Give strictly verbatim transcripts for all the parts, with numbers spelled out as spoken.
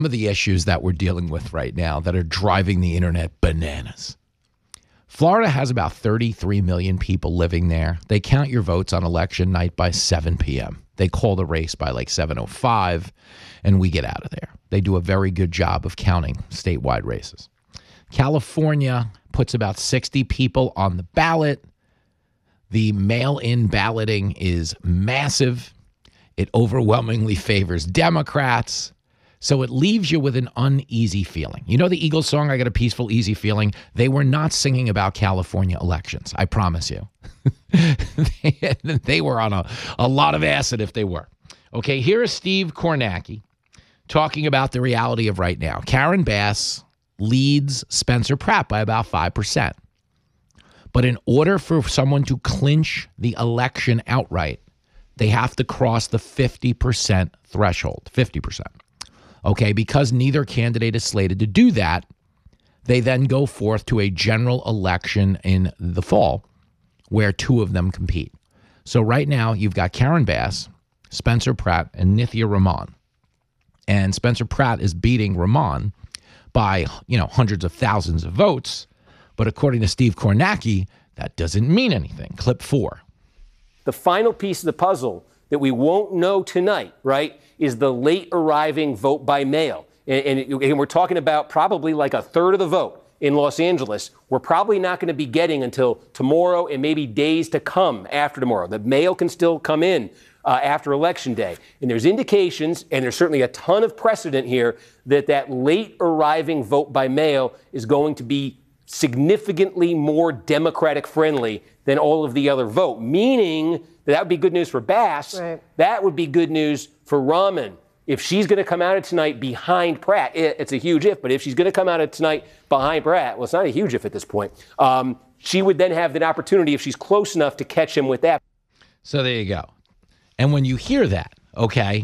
Some of the issues that we're dealing with right now that are driving the internet bananas. Florida has about thirty-three million people living there. They count your votes on election night by seven p.m. They call the race by like seven oh five, and we get out of there. They do a very good job of counting statewide races. California puts about sixty people on the ballot. The mail-in balloting is massive. It overwhelmingly favors Democrats. So it leaves you with an uneasy feeling. You know the Eagles song, I Got a Peaceful, Easy Feeling? They were not singing about California elections, I promise you. they, they were on a, a lot of acid if they were. Okay, here is Steve Kornacki talking about the reality of right now. Karen Bass leads Spencer Pratt by about five percent. But in order for someone to clinch the election outright, they have to cross the fifty percent threshold, fifty percent. Okay, because neither candidate is slated to do that, they then go forth to a general election in the fall where two of them compete. So right now, you've got Karen Bass, Spencer Pratt, and Nithya Raman. And Spencer Pratt is beating Raman by, you know, hundreds of thousands of votes. But according to Steve Kornacki, that doesn't mean anything. Clip four. The final piece of the puzzle that we won't know tonight, right, is the late arriving vote by mail. And, and, and we're talking about probably like a third of the vote in Los Angeles. We're probably not going to be getting until tomorrow and maybe days to come after tomorrow. The mail can still come in uh, after Election Day. And there's indications, and there's certainly a ton of precedent here, that that late arriving vote by mail is going to be significantly more Democratic friendly than all of the other vote, meaning that, that would be good news for Bass. Right. That would be good news for Raman. If she's going to come out of tonight behind Pratt, it, it's a huge if, but if she's going to come out of tonight behind Pratt, well, it's not a huge if at this point, um, she would then have that opportunity if she's close enough to catch him with that. So there you go. And when you hear that, okay,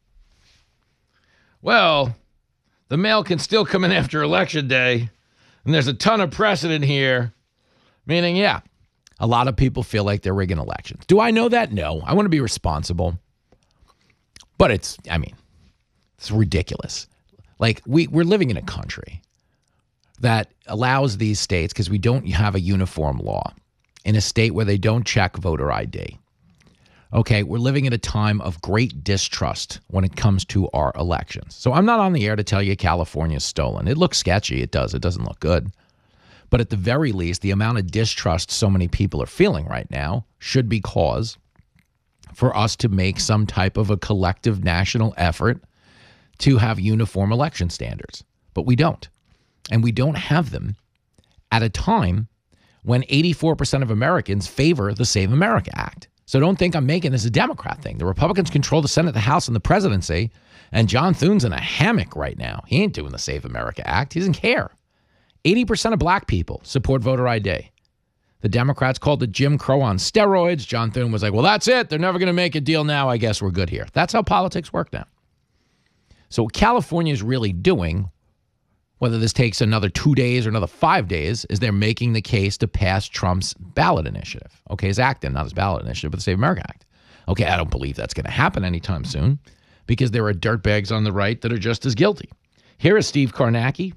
well, the mail can still come in after Election Day, and there's a ton of precedent here, meaning, yeah, a lot of people feel like they're rigging elections. Do I know that? No. I want to be responsible. But it's, I mean, it's ridiculous. Like, we, we're living in a country that allows these states, because we don't have a uniform law, in a state where they don't check voter I D. Okay, we're living at a time of great distrust when it comes to our elections. So I'm not on the air to tell you California's stolen. It looks sketchy. It does. It doesn't look good. But at the very least, the amount of distrust so many people are feeling right now should be cause for us to make some type of a collective national effort to have uniform election standards. But we don't. And we don't have them at a time when eighty-four percent of Americans favor the Save America Act. So don't think I'm making this a Democrat thing. The Republicans control the Senate, the House, and the presidency, and John Thune's in a hammock right now. He ain't doing the Save America Act. He doesn't care. eighty percent of black people support voter I D. The Democrats called it Jim Crow on steroids. John Thune was like, well, that's it. They're never going to make a deal now. I guess we're good here. That's how politics work now. So what California is really doing, whether this takes another two days or another five days, is they're making the case to pass Trump's ballot initiative. Okay, his act, not his ballot initiative, but the Save America Act. Okay, I don't believe that's going to happen anytime soon because there are dirtbags on the right that are just as guilty. Here is Steve Kornacki.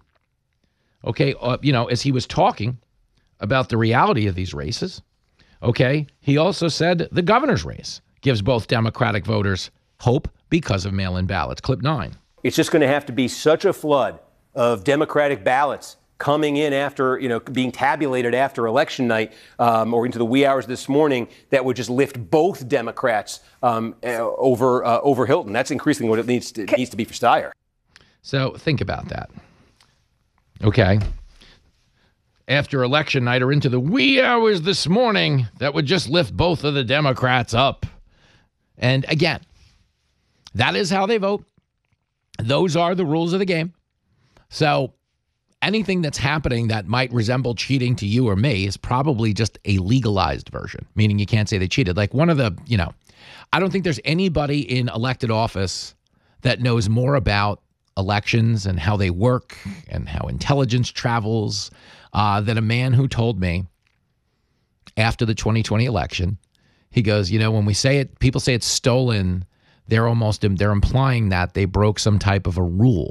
Okay, uh, you know, as he was talking about the reality of these races, okay, he also said the governor's race gives both Democratic voters hope because of mail-in ballots. Clip nine. It's just going to have to be such a flood of Democratic ballots coming in after, you know, being tabulated after election night um, or into the wee hours this morning that would just lift both Democrats um, uh, over uh, over Hilton. That's increasingly what it needs to, it needs to be for Steyer. So think about that. Okay. After election night or into the wee hours this morning, that would just lift both of the Democrats up. And again, that is how they vote. Those are the rules of the game. So anything that's happening that might resemble cheating to you or me is probably just a legalized version, meaning you can't say they cheated. Like one of the, you know, I don't think there's anybody in elected office that knows more about elections and how they work and how intelligence travels uh, than a man who told me after the twenty twenty election, he goes, you know, when we say it, people say it's stolen, they're almost, they're implying that they broke some type of a rule.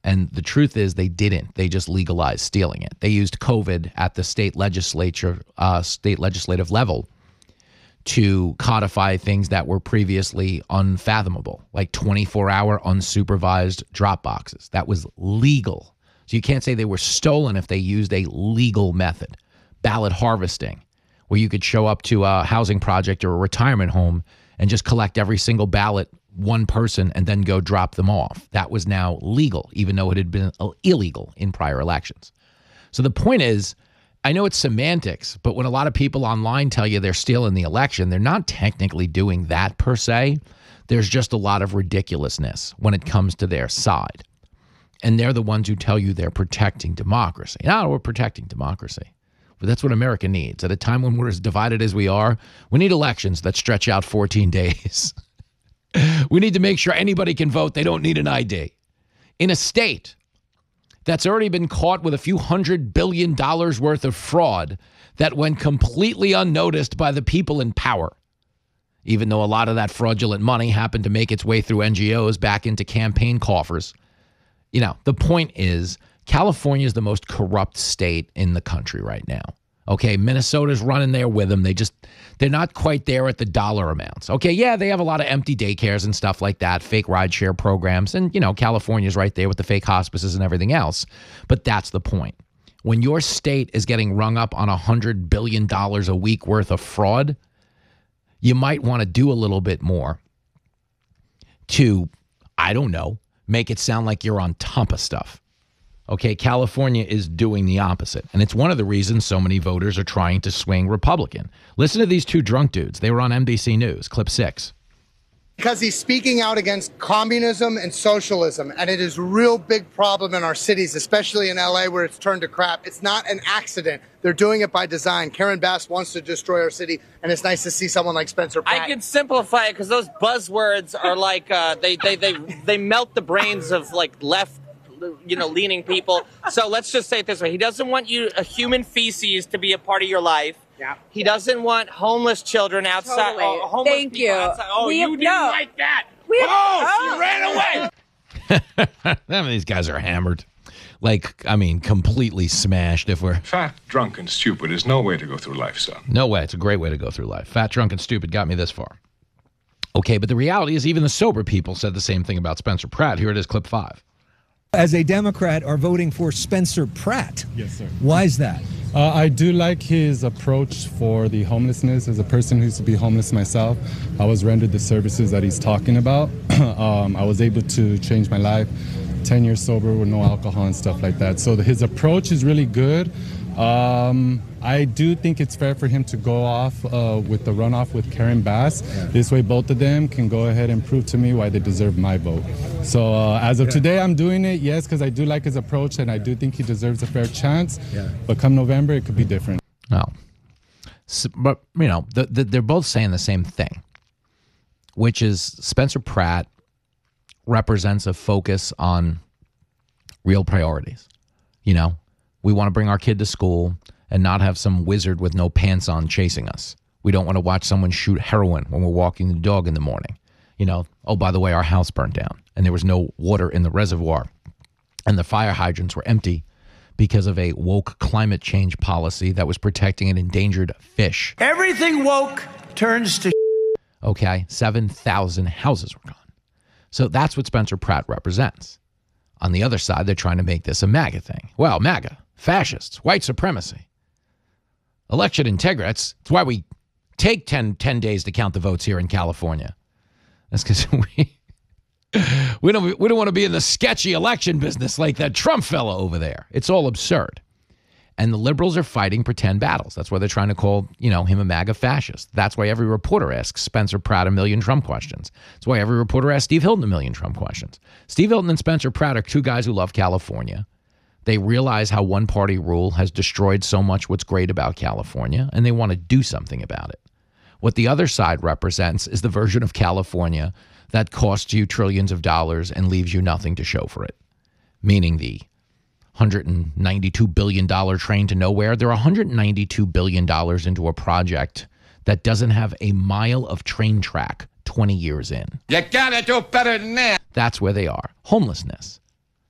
And the truth is they didn't. They just legalized stealing it. They used COVID at the state legislature, uh, state legislative level to codify things that were previously unfathomable, like twenty-four hour unsupervised drop boxes. That was legal. So you can't say they were stolen if they used a legal method. Ballot harvesting, where you could show up to a housing project or a retirement home and just collect every single ballot, one person, and then go drop them off. That was now legal, even though it had been illegal in prior elections. So the point is, I know it's semantics, but when a lot of people online tell you they're stealing the election, they're not technically doing that per se. There's just a lot of ridiculousness when it comes to their side. And they're the ones who tell you they're protecting democracy. No, we're protecting democracy. But that's what America needs. At a time when we're as divided as we are, we need elections that stretch out fourteen days. We need to make sure anybody can vote. They don't need an I D. In a state that's already been caught with a few hundred billion dollars worth of fraud that went completely unnoticed by the people in power, even though a lot of that fraudulent money happened to make its way through N G Os back into campaign coffers. You know, the point is, California is the most corrupt state in the country right now. Okay, Minnesota's running there with them. They just, they're not quite there at the dollar amounts. Okay, yeah, they have a lot of empty daycares and stuff like that, fake rideshare programs. And, you know, California's right there with the fake hospices and everything else. But that's the point. When your state is getting rung up on one hundred billion dollars a week worth of fraud, you might want to do a little bit more to, I don't know, make it sound like you're on top of stuff. Okay, California is doing the opposite. And it's one of the reasons so many voters are trying to swing Republican. Listen to these two drunk dudes. They were on N B C News, clip six. Because he's speaking out against communism and socialism, and it is a real big problem in our cities, especially in L A where it's turned to crap. It's not an accident. They're doing it by design. Karen Bass wants to destroy our city, and it's nice to see someone like Spencer Pratt. I can simplify it because those buzzwords are like, uh, they, they, they, they melt the brains of like left, you know, leaning people. So let's just say it this way. He doesn't want you, a human feces, to be a part of your life. Yeah. He doesn't want homeless children outside. Totally. Uh, homeless Thank you. Outside. Oh, we you have, didn't no. like that. We have, oh, oh, she ran away. I mean, these guys are hammered. Like, I mean, completely smashed if we're... Fat, drunk, and stupid is no way to go through life, son. No way. It's a great way to go through life. Fat, drunk, and stupid got me this far. Okay, but the reality is even the sober people said the same thing about Spencer Pratt. Here it is, clip five. As a Democrat, are voting for Spencer Pratt. Yes, sir. Why is that? Uh, I do like his approach for the homelessness. As a person who used to be homeless myself, I was rendered the services that he's talking about. um, I was able to change my life, ten years sober with no alcohol and stuff like that. So the, his approach is really good. Um, I do think it's fair for him to go off uh, with the runoff with Karen Bass. Yeah. This way both of them can go ahead and prove to me why they deserve my vote. So uh, as of yeah. today, I'm doing it, yes, because I do like his approach and I do think he deserves a fair chance. Yeah. But come November, it could be different. Oh. So, but, you know, the, the, they're both saying the same thing, which is Spencer Pratt represents a focus on real priorities. You know, we want to bring our kid to school and not have some wizard with no pants on chasing us. We don't want to watch someone shoot heroin when we're walking the dog in the morning. You know, oh, by the way, our house burnt down and there was no water in the reservoir and the fire hydrants were empty because of a woke climate change policy that was protecting an endangered fish. Everything woke turns to okay, seven thousand houses were gone. So that's what Spencer Pratt represents. On the other side, they're trying to make this a MAGA thing. Well, MAGA, fascists, white supremacy, election integrity. That's, that's why we take ten, ten days to count the votes here in California. That's because we, we don't, we don't want to be in the sketchy election business like that Trump fellow over there. It's all absurd. And the liberals are fighting pretend battles. That's why they're trying to call, you know, him a MAGA fascist. That's why every reporter asks Spencer Pratt a million Trump questions. That's why every reporter asks Steve Hilton a million Trump questions. Steve Hilton and Spencer Pratt are two guys who love California. They realize how one-party rule has destroyed so much what's great about California, and they want to do something about it. What the other side represents is the version of California that costs you trillions of dollars and leaves you nothing to show for it, meaning the one hundred ninety-two billion dollars train to nowhere. They're one hundred ninety-two billion dollars into a project that doesn't have a mile of train track twenty years in. You gotta do better than that. That's where they are. Homelessness.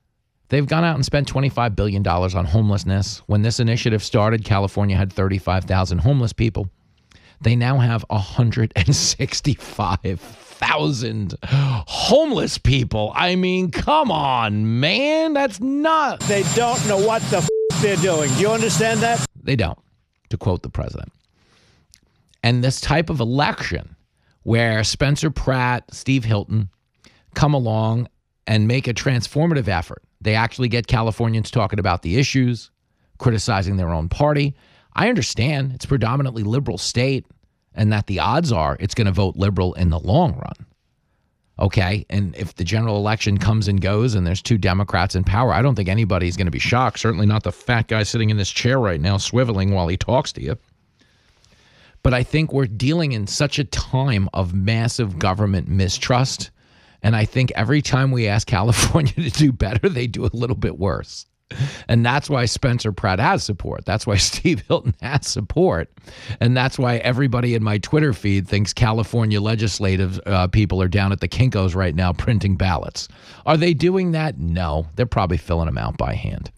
They've gone out and spent twenty-five billion dollars on homelessness. When this initiative started, California had thirty-five thousand homeless people. They now have one hundred sixty-five thousand homeless people. I mean, come on, man. That's not... They don't know what the f- they're doing. Do you understand that? They don't, to quote the president. And this type of election where Spencer Pratt, Steve Hilton come along and make a transformative effort. They actually get Californians talking about the issues, criticizing their own party. I understand it's predominantly liberal state and that the odds are it's going to vote liberal in the long run. Okay, and if the general election comes and goes and there's two Democrats in power, I don't think anybody's going to be shocked. Certainly not the fat guy sitting in this chair right now swiveling while he talks to you. But I think we're dealing in such a time of massive government mistrust. And I think every time we ask California to do better, they do a little bit worse. And that's why Spencer Pratt has support. That's why Steve Hilton has support. And that's why everybody in my Twitter feed thinks California legislative uh, people are down at the Kinko's right now printing ballots. Are they doing that? No. They're probably filling them out by hand.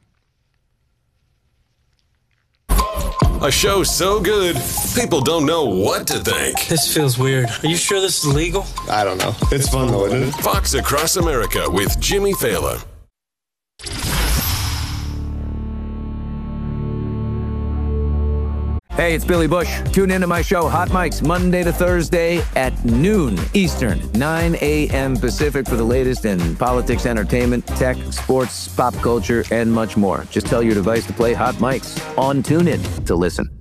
A show so good, people don't know what to think. This feels weird. Are you sure this is legal? I don't know. It's fun though, isn't it? Fox Across America with Jimmy Fallon. Hey, it's Billy Bush. Tune into my show, Hot Mics, Monday to Thursday at noon Eastern, nine a.m. Pacific for the latest in politics, entertainment, tech, sports, pop culture, and much more. Just tell your device to play Hot Mics on TuneIn to listen.